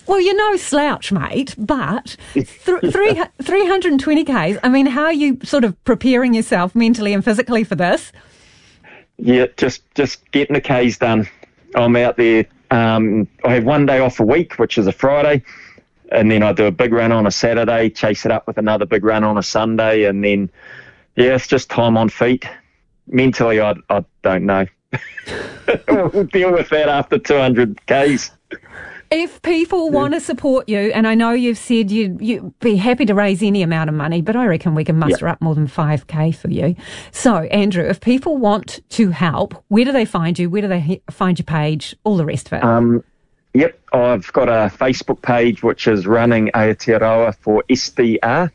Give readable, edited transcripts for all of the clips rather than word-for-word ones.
Well, you're no slouch, mate, but 320 Ks, I mean, how are you sort of preparing yourself mentally and physically for this? Yeah, just getting the Ks done. I'm out there. I have one day off a week, which is a Friday, and then I do a big run on a Saturday, chase it up with another big run on a Sunday, and then, yeah, it's just time on feet. Mentally, I don't know. We'll deal with that after 200 Ks. If people want to support you, and I know you've said you'd be happy to raise any amount of money, but I reckon we can muster up more than 5K for you. So, Andrew, if people want to help, where do they find you? Where do they find your page? All the rest of it. Yep, I've got a Facebook page which is Running Aotearoa for SDR.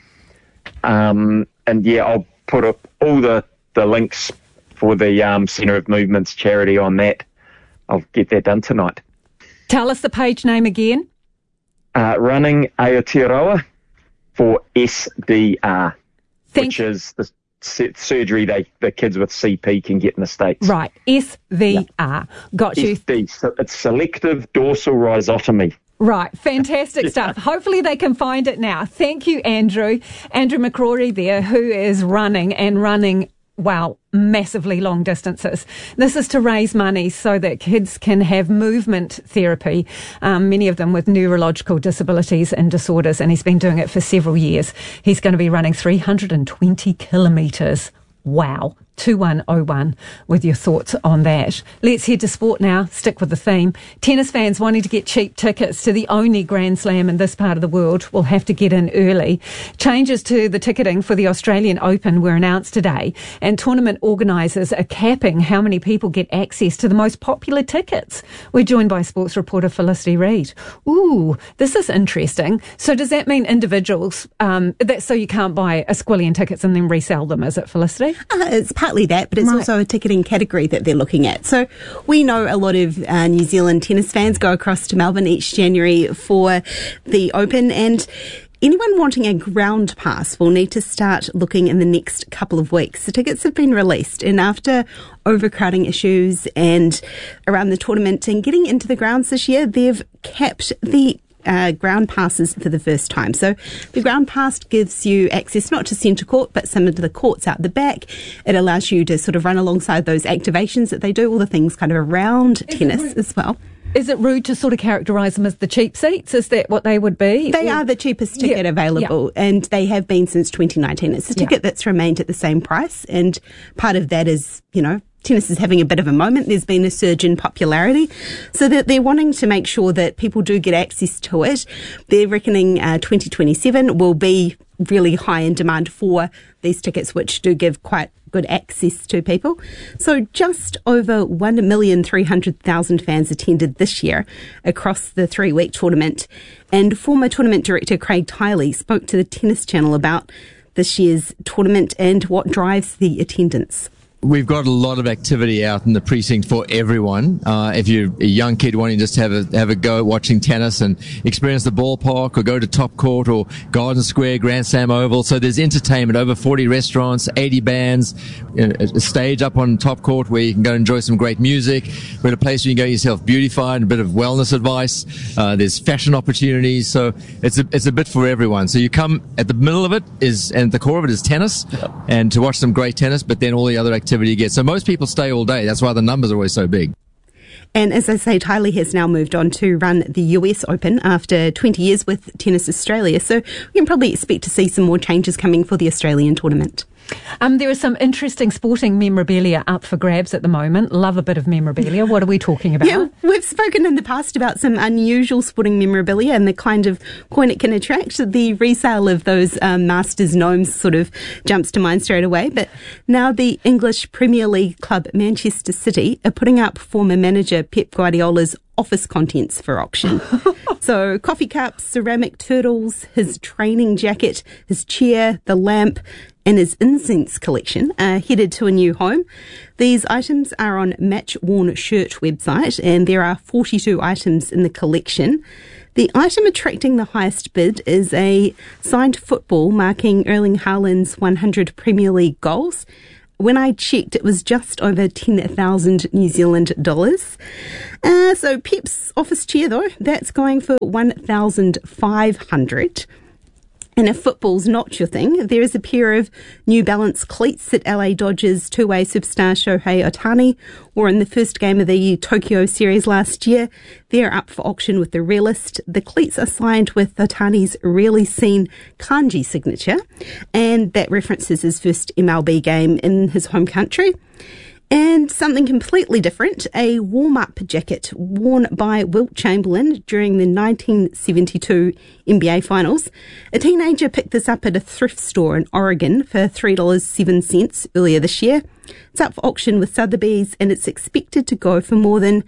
And yeah, I'll put up all the links for the Centre of Movement's charity on that. I'll get that done tonight. Tell us the page name again. Running Aotearoa for SDR, which is the surgery the kids with CP can get in the States. Right, SVR. Yep. Got you. SD, so it's selective dorsal rhizotomy. Right, fantastic stuff. Hopefully they can find it now. Thank you, Andrew. Andrew McCrory there, who is running, wow, massively long distances. This is to raise money so that kids can have movement therapy, many of them with neurological disabilities and disorders, and he's been doing it for several years. He's going to be running 320 kilometres. Wow. 2101 with your thoughts on that. Let's head to sport now. Stick with the theme. Tennis fans wanting to get cheap tickets to the only Grand Slam in this part of the world will have to get in early. Changes to the ticketing for the Australian Open were announced today, and tournament organisers are capping how many people get access to the most popular tickets. We're joined by sports reporter Felicity Reid. Ooh, this is interesting. So does that mean individuals, so you can't buy a squillion tickets and then resell them, is it, Felicity? It's partly that, but it's also a ticketing category that they're looking at. So we know a lot of New Zealand tennis fans go across to Melbourne each January for the Open, and anyone wanting a ground pass will need to start looking in the next couple of weeks. The tickets have been released, and after overcrowding issues and around the tournament and getting into the grounds this year, they've capped the ground passes for the first time. So the ground pass gives you access not to centre court, but some of the courts out the back. It allows you to sort of run alongside those activations that they do, all the things kind of around tennis as well. Is it rude to sort of characterise them as the cheap seats? Is that what they would be? They are the cheapest ticket available, and they have been since 2019. It's a ticket that's remained at the same price, and part of that is, tennis is having a bit of a moment. There's been a surge in popularity, so that they're wanting to make sure that people do get access to it. They're reckoning 2027 will be really high in demand for these tickets, which do give quite good access to people. So just over 1,300,000 fans attended this year across the 3-week tournament. And former tournament director Craig Tiley spoke to the Tennis Channel about this year's tournament and what drives the attendance. We've got a lot of activity out in the precinct for everyone. If you're a young kid wanting just to have a go at watching tennis and experience the ballpark, or go to Top Court or Garden Square, Grand Slam Oval. So there's entertainment, over 40 restaurants, 80 bands, a stage up on Top Court where you can go enjoy some great music. We're at a place where you can get yourself beautified, a bit of wellness advice. There's fashion opportunities. So it's a bit for everyone. So you come at the middle of it and at the core of it is tennis, and to watch some great tennis, but then all the other activity you get. So most people stay all day. That's why the numbers are always so big. And as I say, Tiley has now moved on to run the US Open after 20 years with Tennis Australia. So we can probably expect to see some more changes coming for the Australian tournament. There are some interesting sporting memorabilia up for grabs at the moment. Love a bit of memorabilia. What are we talking about? Yeah, we've spoken in the past about some unusual sporting memorabilia and the kind of coin it can attract. The resale of those Masters gnomes sort of jumps to mind straight away. But now the English Premier League club Manchester City are putting up former manager Pep Guardiola's office contents for auction. So coffee cups, ceramic turtles, his training jacket, his chair, the lamp, and his incense collection are headed to a new home. These items are on Match Worn Shirt website, and there are 42 items in the collection. The item attracting the highest bid is a signed football marking Erling Haaland's 100 Premier League goals, when I checked, it was just over 10,000 New Zealand dollars. So Pep's office chair, though, that's going for 1,500. And if football's not your thing, there is a pair of New Balance cleats that LA Dodgers two-way superstar Shohei Ohtani wore in the first game of the Tokyo series last year. They're up for auction with the Realist. The cleats are signed with Ohtani's rarely seen kanji signature, and that references his first MLB game in his home country. And something completely different, a warm-up jacket worn by Wilt Chamberlain during the 1972 NBA Finals. A teenager picked this up at a thrift store in Oregon for $3.07 earlier this year. It's up for auction with Sotheby's, and it's expected to go for more than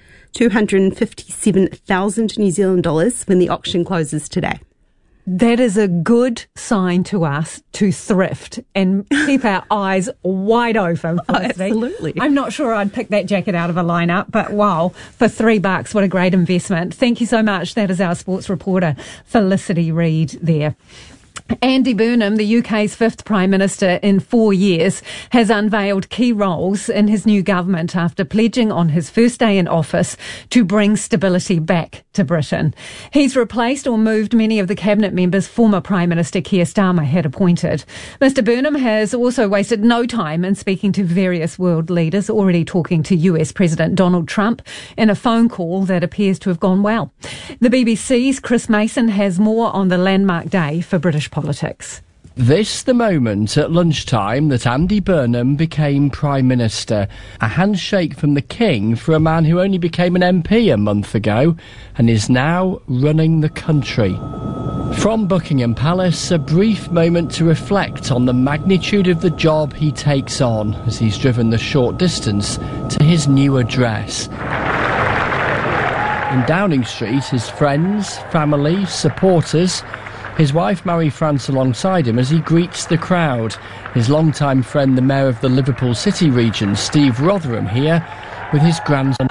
257,000 New Zealand dollars when the auction closes today. That is a good sign to us to thrift and keep our eyes wide open. Oh, absolutely. I'm not sure I'd pick that jacket out of a lineup, but wow, for $3, what a great investment. Thank you so much. That is our sports reporter, Felicity Reid there. Andy Burnham, the UK's fifth Prime Minister in 4 years, has unveiled key roles in his new government after pledging on his first day in office to bring stability back to Britain. He's replaced or moved many of the cabinet members former Prime Minister Keir Starmer had appointed. Mr Burnham has also wasted no time in speaking to various world leaders, already talking to US President Donald Trump in a phone call that appears to have gone well. The BBC's Chris Mason has more on the landmark day for British politics. This the moment at lunchtime that Andy Burnham became Prime Minister. A handshake from the King for a man who only became an MP a month ago and is now running the country. From Buckingham Palace, a brief moment to reflect on the magnitude of the job he takes on as he's driven the short distance to his new address. In Downing Street, his friends, family, supporters, his wife Marie-France alongside him as he greets the crowd. His longtime friend, the Mayor of the Liverpool City region, Steve Rotherham, here with his grandson